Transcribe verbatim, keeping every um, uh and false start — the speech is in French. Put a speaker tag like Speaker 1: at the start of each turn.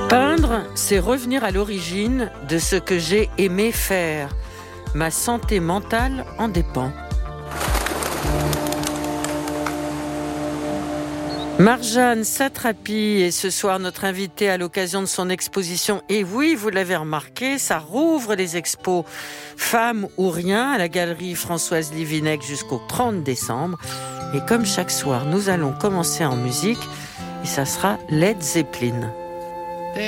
Speaker 1: Peindre, c'est revenir à l'origine de ce que j'ai aimé faire. Ma santé mentale en dépend. Marjane Satrapi est ce soir notre invitée à l'occasion de son exposition. Et oui, vous l'avez remarqué, ça rouvre les expos Femmes ou Rien à la galerie Françoise Livinec jusqu'au trente décembre. Et comme chaque soir, nous allons commencer en musique et ça sera Led Zeppelin.